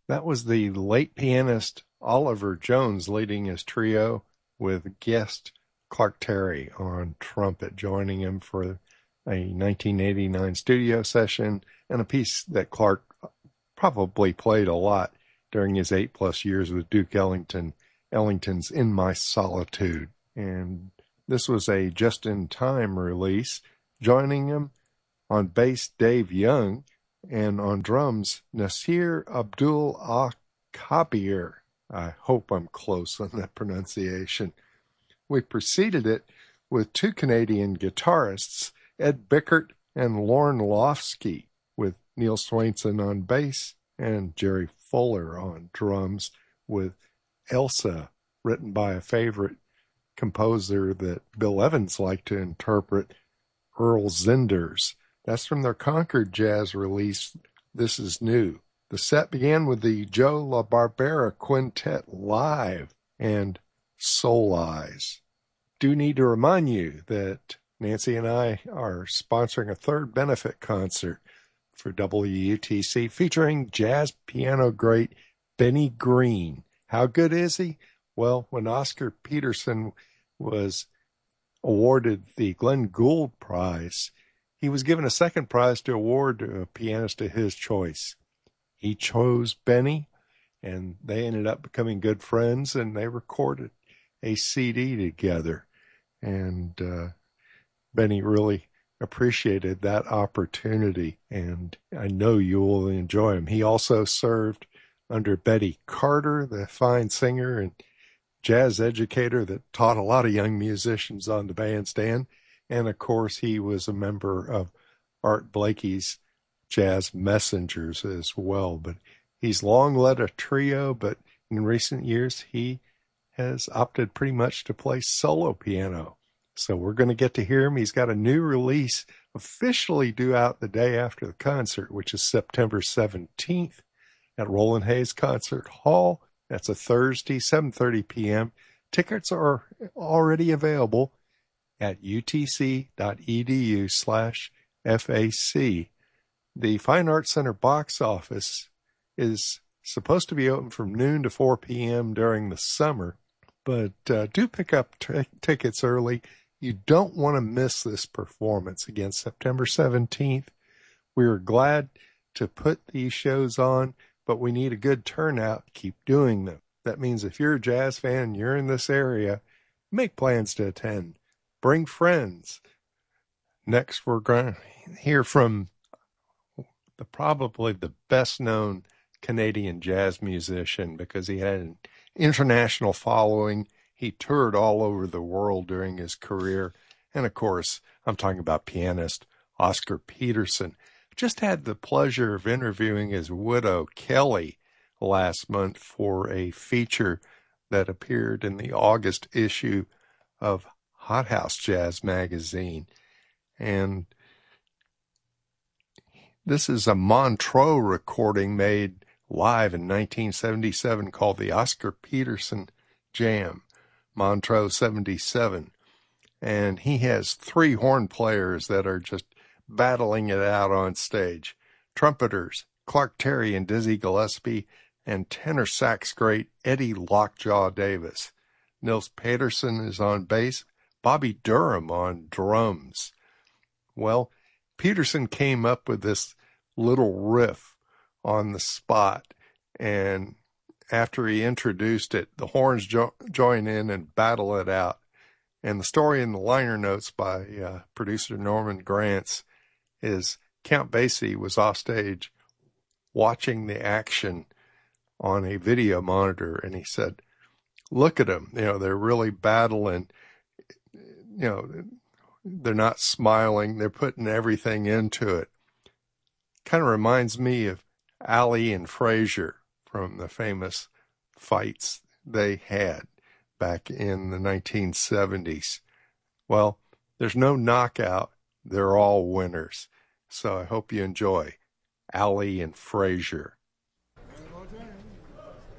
That was the late pianist Oliver Jones leading his trio with guest Clark Terry on trumpet, joining him for a 1989 studio session and a piece that Clark probably played a lot during his 8+ years with Duke Ellington's In My Solitude. And this was a just-in-time release, joining him on bass Dave Young, and on drums, Nasir Abdul Kabir. I hope I'm close on that pronunciation. We preceded it with two Canadian guitarists, Ed Bickert and Lorne Lofsky, with Neil Swainson on bass and Jerry Fuller on drums, with Elsa, written by a favorite composer that Bill Evans liked to interpret, Earl Zinders. That's from their Concord Jazz release, This Is New. The set began with the Joe LaBarbera Quintet Live and Soul Eyes. Do need to remind you that Nancy and I are sponsoring a third benefit concert for WUTC featuring jazz piano great Benny Green. How good is he? Well, when Oscar Peterson was awarded the Glenn Gould Prize, he was given a second prize to award to a pianist of his choice. He chose Benny, and they ended up becoming good friends, and they recorded a CD together. And Benny really appreciated that opportunity, and I know you will enjoy him. He also served under Betty Carter, the fine singer and jazz educator that taught a lot of young musicians on the bandstand. And, of course, he was a member of Art Blakey's Jazz Messengers as well. But he's long led a trio, but in recent years he has opted pretty much to play solo piano. So we're going to get to hear him. He's got a new release officially due out the day after the concert, which is September 17th at Roland Hayes Concert Hall. That's a Thursday, 7:30 p.m. Tickets are already available at utc.edu/FAC. The Fine Arts Center box office is supposed to be open from noon to 4 p.m. during the summer, but do pick up tickets early. You don't want to miss this performance. Again, September 17th. We are glad to put these shows on, but we need a good turnout to keep doing them. That means if you're a jazz fan and you're in this area, make plans to attend. Bring friends. Next, we're going to hear from probably the best-known Canadian jazz musician because he had an international following. He toured all over the world during his career. And, of course, I'm talking about pianist Oscar Peterson. Just had the pleasure of interviewing his widow, Kelly, last month for a feature that appeared in the August issue of Hot House Jazz magazine. And this is a Montreux recording made live in 1977 called the Oscar Peterson Jam, Montreux 77. And he has 3 horn players that are just battling it out on stage. Trumpeters, Clark Terry and Dizzy Gillespie, and tenor sax great Eddie Lockjaw Davis. Nils Peterson is on bass, Bobby Durham on drums. Well, Peterson came up with this little riff on the spot, and after he introduced it, the horns join in and battle it out. And the story in the liner notes by producer Norman Grants is Count Basie was off stage watching the action on a video monitor, and he said, look at them, they're really battling, they're not smiling, they're putting everything into it. Kind of reminds me of Ali and Frazier from the famous fights they had back in the 1970s. Well, there's no knockout, they're all winners. So I hope you enjoy Ali and Frazier.